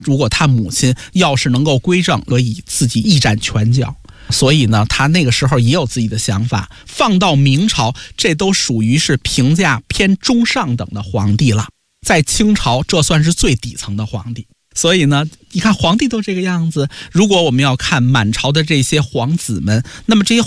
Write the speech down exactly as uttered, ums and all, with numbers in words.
如果他母亲要是能够归正，可以自己一展拳脚。所以呢，他那个时候也有自己的想法。放到明朝，这都属于是评价偏中上等的皇帝了。在清朝，这算是最底层的皇帝。所以呢，你看皇帝都这个样子，如果我们要看满朝的这些皇子们，那么这些